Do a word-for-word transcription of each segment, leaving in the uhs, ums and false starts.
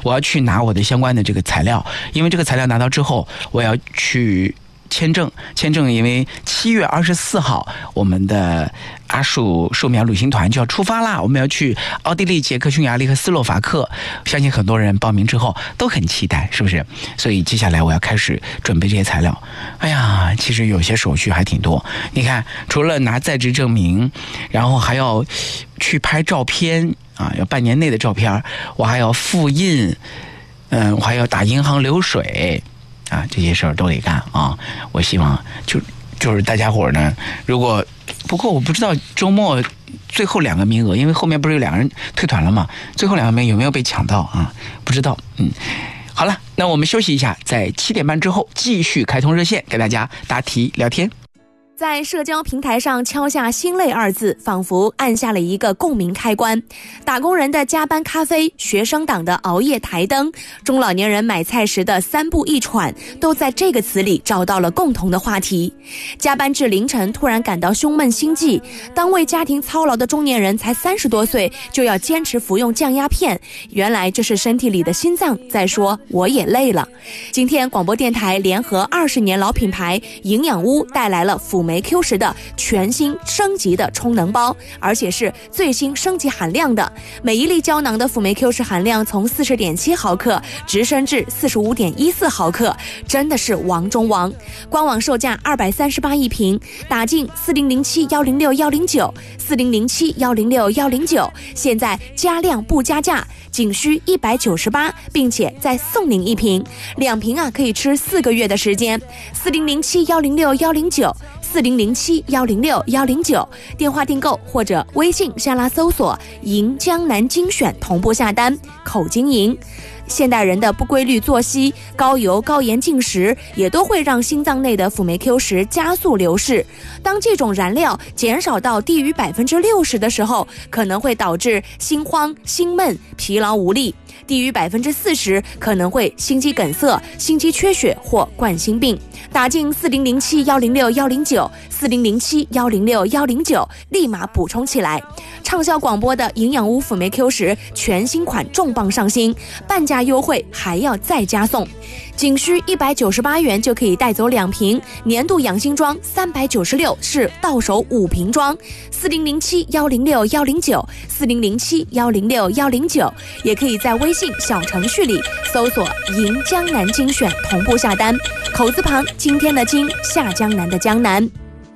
我要去拿我的相关的这个材料，因为这个材料拿到之后，我要去签证，签证因为七月二十四号我们的阿树树苗旅行团就要出发啦，我们要去奥地利、捷克、匈牙利和斯洛伐克，相信很多人报名之后都很期待，是不是？所以接下来我要开始准备这些材料。哎呀，其实有些手续还挺多，你看，除了拿在职证明，然后还要去拍照片啊，要半年内的照片，我还要复印，嗯，我还要打银行流水。啊，这些事儿都得干啊！我希望就就是大家伙呢，如果不过我不知道周末最后两个名额，因为后面不是有两个人退团了嘛，最后两个名额有没有被抢到啊？不知道。嗯，好了，那我们休息一下，在七点半之后继续开通热线，给大家答题聊天。 在社交平台上敲下心累二字，仿佛按下了一个共鸣开关。打工人的加班咖啡，学生党的熬夜台灯，中老年人买菜时的三步一喘，都在这个词里找到了共同的话题。加班至凌晨，突然感到胸闷心悸，当为家庭操劳的中年人才三十多岁，就要坚持服用降压片，原来这是身体里的心脏在说我也累了。今天广播电台联合二十年老品牌营养屋带来了辅酶 Q 十的全新升级的充能包，而且是最新升级含量的。每一粒胶囊的辅酶 Q 十含量从 四十点七毫克直升至 四十五点一四毫克，真的是王中王。官网售价二百三十八一瓶，打进四零零七一零六一零九 四零零七一零六一零九，现在加量不加价，仅需一百九十八，并且再送您一瓶，两瓶啊可以吃四个月的时间。四零零七一零六一零九四零零七一零六一零九，电话订购或者微信下拉搜索银江南精选同步下单，口经营。现代人的不规律作息、高油高盐进食也都会让心脏内的辅酶 Q 十加速流逝。当这种燃料减少到低于 百分之六十 的时候，可能会导致心慌、心闷、疲劳无力。低于 百分之四十 可能会心肌梗塞、心肌缺血或冠心病。打进四零零七一零六一零九 四零零七一零六一零九，立马补充起来。畅销广播的营养屋辅酶 Q 十全新款重磅上新，半价优惠还要再加送，仅需一百九十八元就可以带走两瓶，年度养心装三百九十六是到手五瓶装。四零零七一零六一零九 四零零七一零六一零九，也可以在微信小程序里搜索银江南精选同步下单，口字旁今天的今，下江南的江南。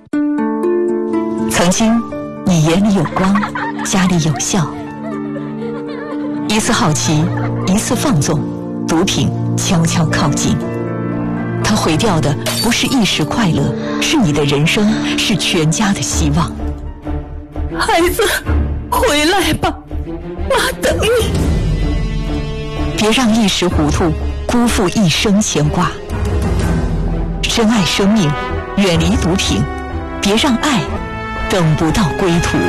曾经你眼里有光，家里有笑，一次好奇，一次放纵，毒品悄悄靠近。它毁掉的不是一时快乐，是你的人生，是全家的希望。 孩子，回来吧，妈等你。 别让一时糊涂辜负一生牵挂。珍爱生命，远离毒品，别让爱等不到归途。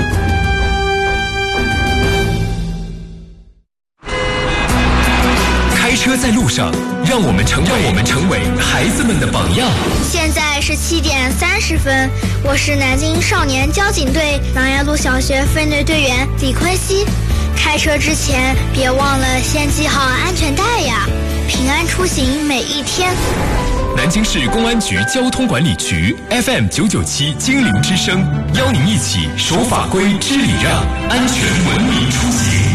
开车在路上，让我们成为让我们成为孩子们的榜样。 现在是七点三十分，我是南京少年交警队琅琊路小学分队队员李坤熙。开车之前别忘了先系好安全带呀，平安出行每一天。 南京市公安局交通管理局 F M 九九七精灵之声，邀您一起守法规、知礼让，安全文明出行。